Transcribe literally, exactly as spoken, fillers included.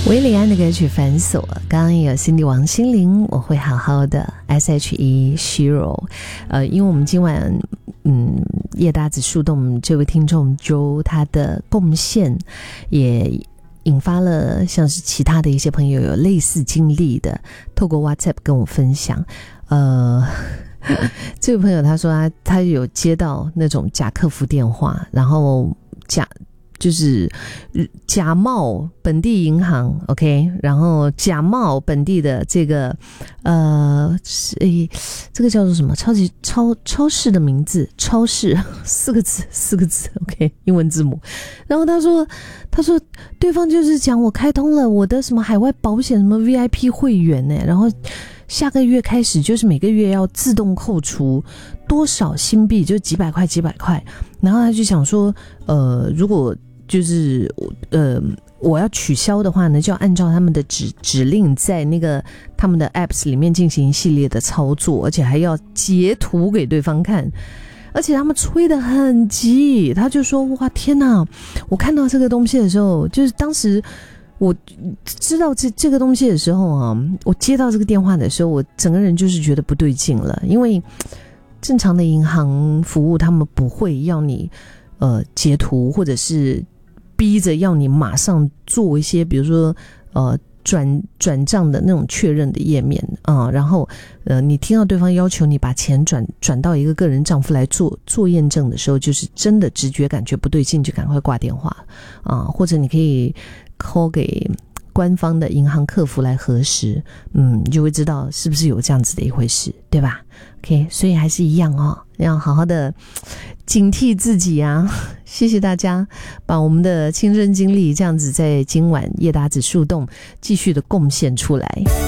维里安的歌曲反锁，刚刚有 Cindy 王心凌，我会好好的 S H E Shiro。 呃，因为我们今晚嗯叶大子树洞这位听众 Joe 他的贡献也引发了像是其他的一些朋友有类似经历的，透过 WhatsApp 跟我分享。呃这位朋友他说他他有接到那种假客服电话，然后假就是假冒本地银行 OK， 然后假冒本地的这个呃诶这个叫做什么超级超超市的名字，超市四个字四个字 OK 英文字母。然后他说他说对方就是讲我开通了我的什么海外保险什么 V I P 会员呢，然后下个月开始就是每个月要自动扣除多少新币，就几百块几百块。然后他就想说呃如果就是呃我要取消的话呢，就要按照他们的指指令在那个他们的 apps 里面进行一系列的操作，而且还要截图给对方看，而且他们催得很急。他就说哇天哪，我看到这个东西的时候，就是当时我知道这这个东西的时候啊，我接到这个电话的时候，我整个人就是觉得不对劲了。因为正常的银行服务他们不会要你呃截图，或者是逼着要你马上做一些比如说呃转转账的那种确认的页面啊、呃，然后呃你听到对方要求你把钱转转到一个个人账户来做做验证的时候，就是真的直觉感觉不对劲，就赶快挂电话啊、呃，或者你可以 call 给官方的银行客服来核实，嗯，你就会知道是不是有这样子的一回事，对吧 ？OK， 所以还是一样哦，要好好的警惕自己啊！谢谢大家把我们的亲身经历这样子在今晚叶达子树洞继续的贡献出来。